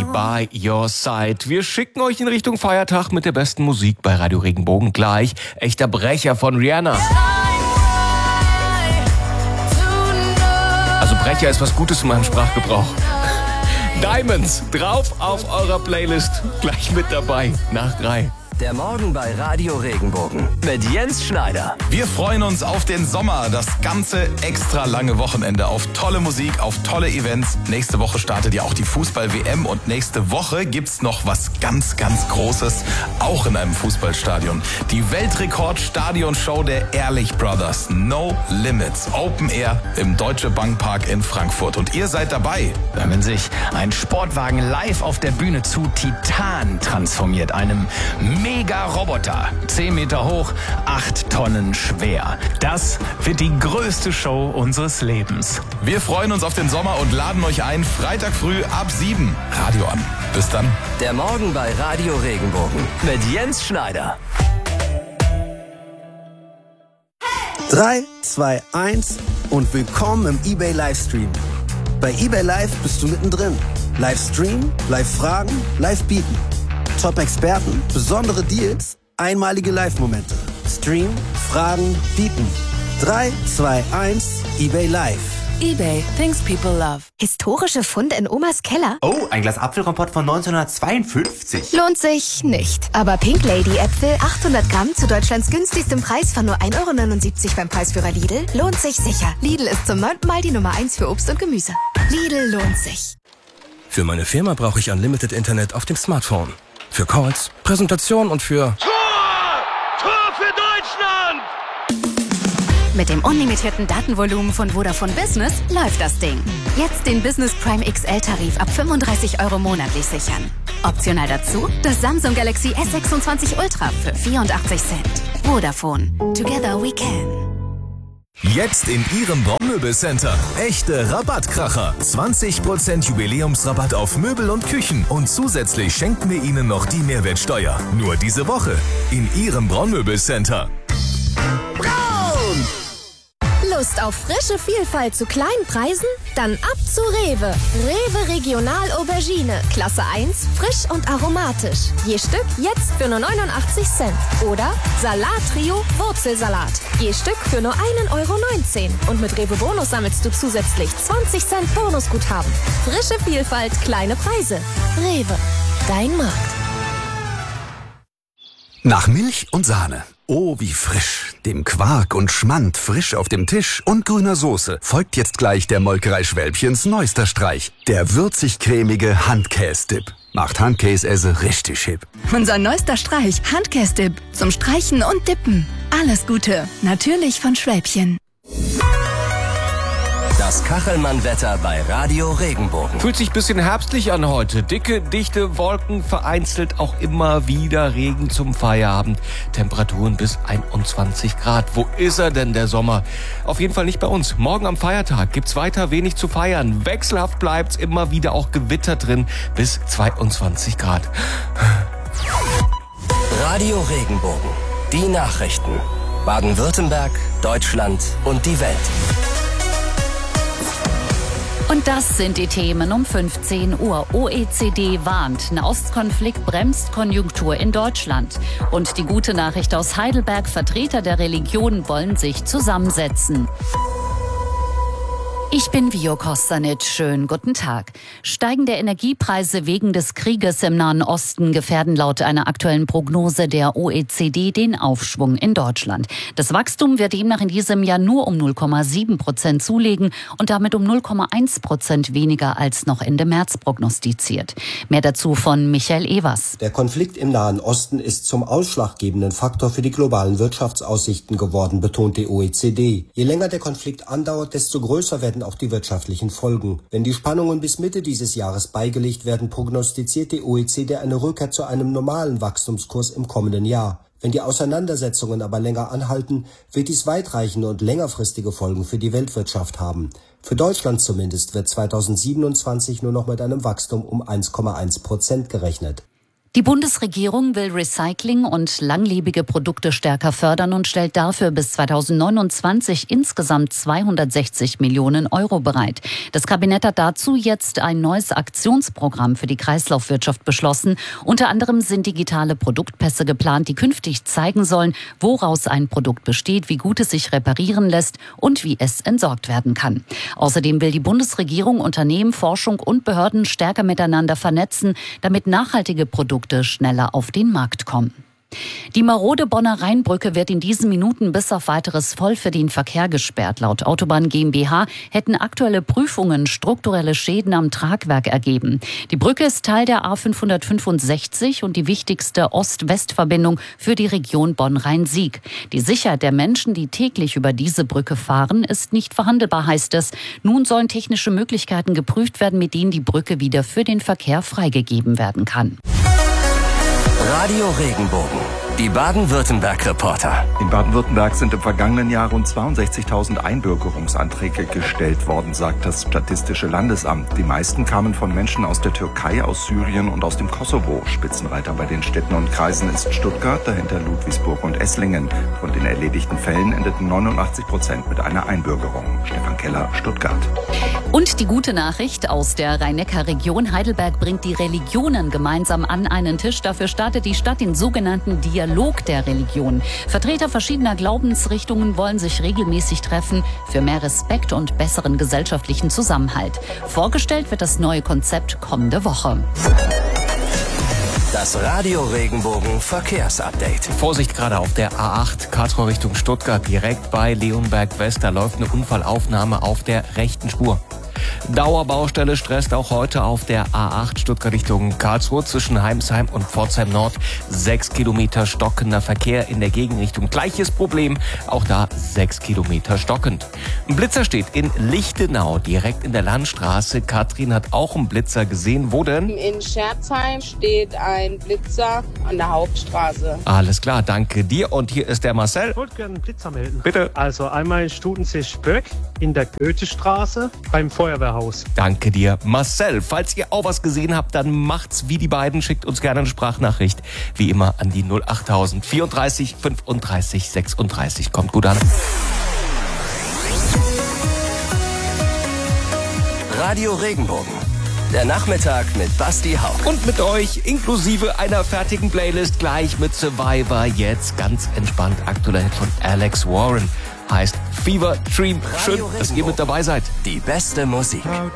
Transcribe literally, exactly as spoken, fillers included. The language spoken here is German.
by your side. Wir schicken euch in Richtung Feiertag mit der besten Musik bei Radio Regenbogen gleich. Echter Brecher von Rihanna. Also Brecher ist was Gutes in meinem Sprachgebrauch. Diamonds drauf auf eurer Playlist. Gleich mit dabei nach drei. Der Morgen bei Radio Regenbogen mit Jens Schneider. Wir freuen uns auf den Sommer, das ganze extra lange Wochenende, auf tolle Musik, auf tolle Events. Nächste Woche startet ja auch die Fußball-W M und nächste Woche gibt's noch was ganz, ganz Großes, auch in einem Fußballstadion. Die Weltrekord-Stadionshow der Ehrlich Brothers, No Limits, Open Air im Deutsche Bank Park in Frankfurt. Und ihr seid dabei. Wenn sich ein Sportwagen live auf der Bühne zu Titan transformiert, einem Mega-Roboter, zehn Meter hoch, acht Tonnen schwer. Das wird die größte Show unseres Lebens. Wir freuen uns auf den Sommer und laden euch ein, Freitag früh ab sieben. Radio an. Bis dann. Der Morgen bei Radio Regenbogen mit Jens Schneider. drei, zwei, eins und willkommen im eBay Livestream. Bei eBay Live bist du mittendrin. Livestream, Live-Fragen, Live-Bieten. Top-Experten, besondere Deals, einmalige Live-Momente. Stream, Fragen, Bieten. drei, zwei, eins, eBay Live. eBay, things people love. Historische Funde in Omas Keller? Oh, ein Glas Apfelkompott von neunzehnhundertzweiundfünfzig. Lohnt sich nicht. Aber Pink Lady Äpfel achthundert Gramm zu Deutschlands günstigstem Preis von nur ein Euro neunundsiebzig beim Preisführer Lidl lohnt sich sicher. Lidl ist zum neunten Mal die Nummer eins für Obst und Gemüse. Lidl lohnt sich. Für meine Firma brauche ich Unlimited Internet auf dem Smartphone. Für Calls, Präsentation und für... Tor! Tor für Deutschland! Mit dem unlimitierten Datenvolumen von Vodafone Business läuft das Ding. Jetzt den Business Prime X L-Tarif ab fünfunddreißig Euro monatlich sichern. Optional dazu das Samsung Galaxy S sechsundzwanzig Ultra für vierundachtzig Cent. Vodafone. Together we can. Jetzt in Ihrem Braunmöbelcenter. Echte Rabattkracher. zwanzig Prozent Jubiläumsrabatt auf Möbel und Küchen. Und zusätzlich schenken wir Ihnen noch die Mehrwertsteuer. Nur diese Woche in Ihrem Braunmöbelcenter. Braun! Lust auf frische Vielfalt zu kleinen Preisen? Dann ab zu Rewe. Rewe Regional Aubergine. Klasse eins, frisch und aromatisch. Je Stück jetzt für nur neunundachtzig Cent. Oder Salat Trio Wurzelsalat. Je Stück für nur einen Euro neunzehn. Und mit Rewe Bonus sammelst du zusätzlich zwanzig Cent Bonusguthaben. Frische Vielfalt, kleine Preise. Rewe, dein Markt. Nach Milch und Sahne. Oh, wie frisch. Dem Quark und Schmand frisch auf dem Tisch und grüner Soße folgt jetzt gleich der Molkerei Schwälbchens neuester Streich. Der würzig-cremige Handkäse-Dip. Macht Handkäse richtig hip. Unser neuester Streich, Handkäse-Dip. Zum Streichen und Dippen. Alles Gute. Natürlich von Schwälbchen. Das Kachelmann-Wetter bei Radio Regenbogen. Fühlt sich ein bisschen herbstlich an heute. Dicke, dichte Wolken, vereinzelt auch immer wieder Regen zum Feierabend. Temperaturen bis einundzwanzig Grad. Wo ist er denn, der Sommer? Auf jeden Fall nicht bei uns. Morgen am Feiertag gibt's weiter wenig zu feiern. Wechselhaft bleibt's, immer wieder auch Gewitter drin bis zweiundzwanzig Grad. Radio Regenbogen. Die Nachrichten. Baden-Württemberg, Deutschland und die Welt. Und das sind die Themen um fünfzehn Uhr. O E C D warnt, Nahostkonflikt bremst Konjunktur in Deutschland. Und die gute Nachricht aus Heidelberg, Vertreter der Religion wollen sich zusammensetzen. Ich bin Vio Kostanic. Schönen guten Tag. Steigende Energiepreise wegen des Krieges im Nahen Osten gefährden laut einer aktuellen Prognose der O E C D den Aufschwung in Deutschland. Das Wachstum wird demnach in diesem Jahr nur um null Komma sieben Prozent zulegen und damit um null Komma eins Prozent weniger als noch Ende März prognostiziert. Mehr dazu von Michael Evers. Der Konflikt im Nahen Osten ist zum ausschlaggebenden Faktor für die globalen Wirtschaftsaussichten geworden, betont die O E C D. Je länger der Konflikt andauert, desto größer werden auch die wirtschaftlichen Folgen. Wenn die Spannungen bis Mitte dieses Jahres beigelegt werden, prognostiziert die O E C D eine Rückkehr zu einem normalen Wachstumskurs im kommenden Jahr. Wenn die Auseinandersetzungen aber länger anhalten, wird dies weitreichende und längerfristige Folgen für die Weltwirtschaft haben. Für Deutschland zumindest wird zweitausendsiebenundzwanzig nur noch mit einem Wachstum um eins Komma eins Prozent gerechnet. Die Bundesregierung will Recycling und langlebige Produkte stärker fördern und stellt dafür bis zweitausendneunundzwanzig insgesamt zweihundertsechzig Millionen Euro bereit. Das Kabinett hat dazu jetzt ein neues Aktionsprogramm für die Kreislaufwirtschaft beschlossen. Unter anderem sind digitale Produktpässe geplant, die künftig zeigen sollen, woraus ein Produkt besteht, wie gut es sich reparieren lässt und wie es entsorgt werden kann. Außerdem will die Bundesregierung Unternehmen, Forschung und Behörden stärker miteinander vernetzen, damit nachhaltige Produkte schneller auf den Markt kommen. Die marode Bonner Rheinbrücke wird in diesen Minuten bis auf weiteres voll für den Verkehr gesperrt. Laut Autobahn GmbH hätten aktuelle Prüfungen strukturelle Schäden am Tragwerk ergeben. Die Brücke ist Teil der A fünfhundertfünfundsechzig und die wichtigste Ost-West-Verbindung für die Region Bonn-Rhein-Sieg. Die Sicherheit der Menschen, die täglich über diese Brücke fahren, ist nicht verhandelbar, heißt es. Nun sollen technische Möglichkeiten geprüft werden, mit denen die Brücke wieder für den Verkehr freigegeben werden kann. Radio Regenbogen, die Baden-Württemberg-Reporter. In Baden-Württemberg sind im vergangenen Jahr rund zweiundsechzigtausend Einbürgerungsanträge gestellt worden, sagt das Statistische Landesamt. Die meisten kamen von Menschen aus der Türkei, aus Syrien und aus dem Kosovo. Spitzenreiter bei den Städten und Kreisen ist Stuttgart, dahinter Ludwigsburg und Esslingen. Von den erledigten Fällen endeten neunundachtzig Prozent mit einer Einbürgerung. Stefan Keller, Stuttgart. Und die gute Nachricht aus der Rhein-Neckar-Region: Heidelberg bringt die Religionen gemeinsam an einen Tisch. Dafür startet die Stadt den sogenannten Dialog der Religionen. Vertreter verschiedener Glaubensrichtungen wollen sich regelmäßig treffen für mehr Respekt und besseren gesellschaftlichen Zusammenhalt. Vorgestellt wird das neue Konzept kommende Woche. Das Radio Regenbogen Verkehrsupdate. Vorsicht gerade auf der A acht, Karlsruhe Richtung Stuttgart, direkt bei Leonberg West. Da läuft eine Unfallaufnahme auf der rechten Spur. Dauerbaustelle stresst auch heute auf der A acht Stuttgart Richtung Karlsruhe zwischen Heimsheim und Pforzheim Nord. Sechs Kilometer stockender Verkehr in der Gegenrichtung. Gleiches Problem, auch da sechs Kilometer stockend. Ein Blitzer steht in Lichtenau, direkt in der Landstraße. Katrin hat auch einen Blitzer gesehen. Wo denn? In Scherzheim steht ein Blitzer an der Hauptstraße. Alles klar, danke dir. Und hier ist der Marcel. Ich wollte gerne einen Blitzer melden. Bitte. Also einmal in Studenzig-Böck in der Goethestraße beim Feuerwehrhaus. Danke dir, Marcel. Falls ihr auch was gesehen habt, dann macht's wie die beiden. Schickt uns gerne eine Sprachnachricht. Wie immer an die null achttausend vierunddreißig fünfunddreißig sechsunddreißig. Kommt gut an. Radio Regenbogen. Der Nachmittag mit Basti Hauck. Und mit euch, inklusive einer fertigen Playlist, gleich mit Survivor. Jetzt ganz entspannt, aktueller Hit von Alex Warren. Heißt Fever Dream. Schön, dass ihr mit dabei seid. Die beste Musik. How